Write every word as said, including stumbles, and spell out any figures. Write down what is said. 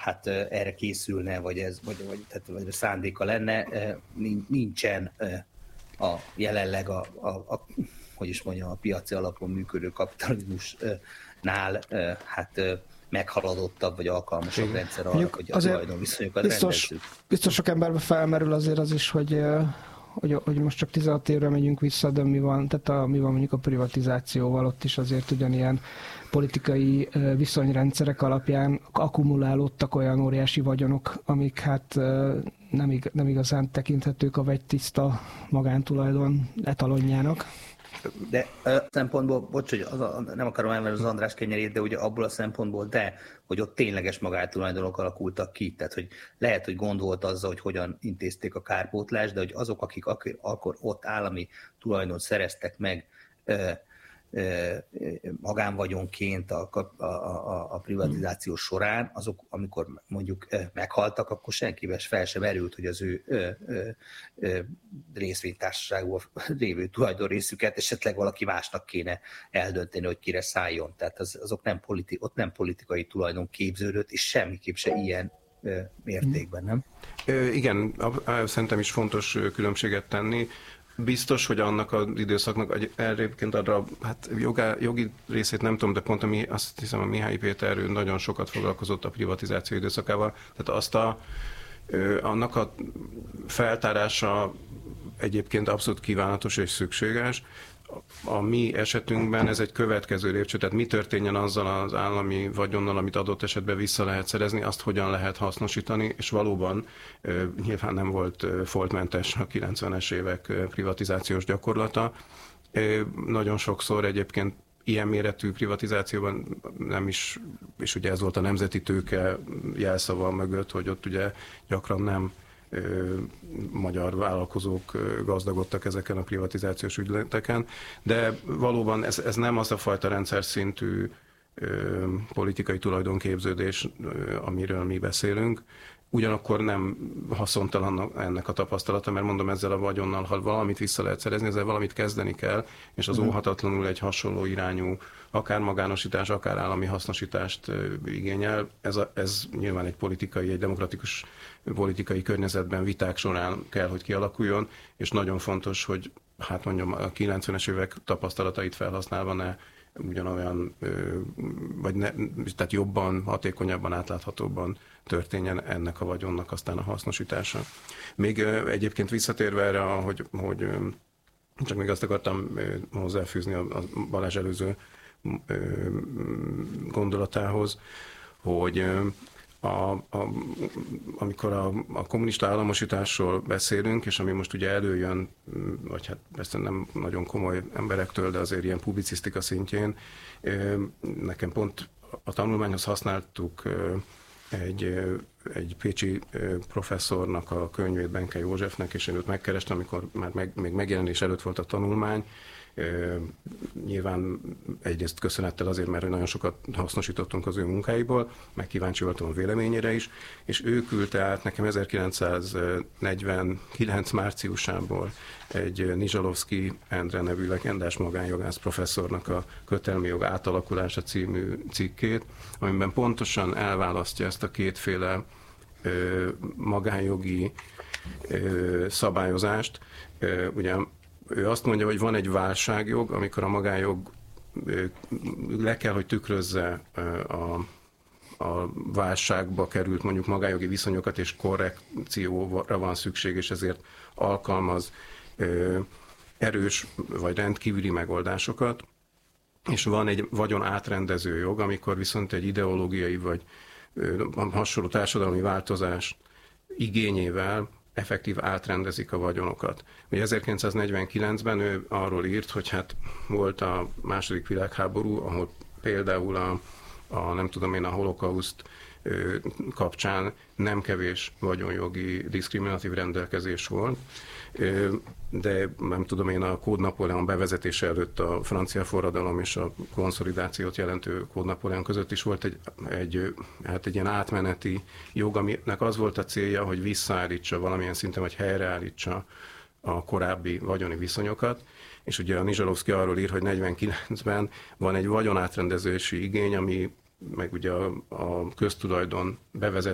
hát erre készülne, vagy ez vagy, vagy, tehát, vagy szándéka lenne, nincsen a jelenleg a, a, a hogy is mondjam, a piaci alapon működő kapitalizmusnál hát meghaladottabb vagy alkalmasabb Igen. rendszer arra, hogy a tulajdonviszonyokat biztos, rendezzük. Biztos sok emberben felmerül azért az is, hogy, hogy, hogy most csak tizenhat évre megyünk vissza, de mi van, tehát a, mi van mondjuk a privatizációval, ott is azért ugyanilyen politikai viszonyrendszerek alapján akkumulálódtak olyan óriási vagyonok, amik hát nem, ig- nem igazán tekinthetők a vegytiszta magántulajdon etalonjának. De a szempontból, bocs, hogy az a, nem akarom elvenni az András kenyerét, de ugye abból a szempontból, de, hogy ott tényleges magántulajdonok alakultak ki. Tehát, hogy lehet, hogy gond volt azzal, hogy hogyan intézték a kárpótlást, de hogy azok, akik ak- akkor ott állami tulajdont szereztek meg magánvagyonként a, a, a, a privatizáció során, azok, amikor mondjuk meghaltak, akkor senkivel fel sem erült, hogy az ő ö, ö, ö, részvénytársaságból lévő tulajdonrészüket esetleg valaki másnak kéne eldönteni, hogy kire szálljon. Tehát az, azok nem politi, ott nem politikai tulajdon képződött, és semmiképp se ilyen ö, mértékben, nem? Ö, igen, szerintem is fontos különbséget tenni. Biztos, hogy annak az időszaknak egyébként arra, hát jogá, jogi részét nem tudom, de pont a mi, azt hiszem a Mihály Péter ő nagyon sokat foglalkozott a privatizáció időszakával, tehát azt a, annak a feltárása egyébként abszolút kívánatos és szükséges. A mi esetünkben ez egy következő lépcső, tehát mi történjen azzal az állami vagyonnal, amit adott esetben vissza lehet szerezni, azt hogyan lehet hasznosítani, és valóban nyilván nem volt foltmentes a kilencvenes évek privatizációs gyakorlata. Nagyon sokszor egyébként ilyen méretű privatizációban nem is, és ugye ez volt a nemzeti tőke jelszava mögött, hogy ott ugye gyakran nem magyar vállalkozók gazdagodtak ezeken a privatizációs ügyleteken, de valóban ez, ez nem az a fajta rendszer szintű ö, politikai tulajdonképződés, ö, amiről mi beszélünk. Ugyanakkor nem haszontalan ennek a tapasztalata, mert mondom, ezzel a vagyonnal, ha valamit vissza lehet szerezni, ezzel valamit kezdeni kell, és az óhatatlanul egy hasonló irányú, akár magánosítás, akár állami hasznosítást igényel. Ez, a, ez nyilván egy politikai, egy demokratikus politikai környezetben viták során kell, hogy kialakuljon, és nagyon fontos, hogy hát mondjam, a kilencvenes évek tapasztalatait felhasználva ne ugyanolyan, vagy ne, tehát jobban, hatékonyabban, átláthatóbban történjen ennek a vagyonnak aztán a hasznosítása. Még egyébként visszatérve erre, hogy, hogy csak még azt akartam hozzáfűzni a Balázs előző gondolatához, hogy A, a, amikor a, a kommunista államosításról beszélünk, és ami most ugye előjön, vagy hát persze nem nagyon komoly emberektől, de azért ilyen publicisztika szintjén, nekem pont a tanulmányhoz használtuk egy, egy pécsi professzornak a könyvét, Benke Józsefnek, és én őt megkerestem, amikor már meg, még megjelenés előtt volt a tanulmány. Nyilván egyrészt köszönettel azért, mert nagyon sokat hasznosítottunk az ő munkáiból, meg kíváncsi voltam a véleményére is, és ő küldte át nekem ezerkilencszáznegyvenkilenc márciusából egy Nizsalovszky Endre nevű legendás magánjogász professzornak a Kötelmi jog átalakulása című cikkét, amiben pontosan elválasztja ezt a kétféle ö, magánjogi ö, szabályozást. Ö, ugye ő azt mondja, hogy van egy válságjog, amikor a magánjog le kell, hogy tükrözze a, a válságba került mondjuk magánjogi viszonyokat, és korrekcióra van szükség, és ezért alkalmaz erős vagy rendkívüli megoldásokat. És van egy vagyon átrendező jog, amikor viszont egy ideológiai vagy hasonló társadalmi változás igényével effektív átrendezik a vagyonokat. Ugye ezerkilencszáznegyvenkilencben ő arról írt, hogy hát volt a második világháború, ahol például a, a nem tudom én, a holokauszt kapcsán nem kevés vagyonjogi diszkriminatív rendelkezés volt, de nem tudom én, a Kód Napóleon bevezetése előtt a francia forradalom és a konszolidációt jelentő Kód Napóleon között is volt egy, egy, hát egy ilyen átmeneti jog, aminek az volt a célja, hogy visszaállítsa valamilyen szinten, vagy helyreállítsa a korábbi vagyoni viszonyokat. És ugye a Nizsalovszky arról ír, hogy negyvenkilencben van egy vagyonátrendezési igény, ami meg ugye a, a köztulajdon bevezet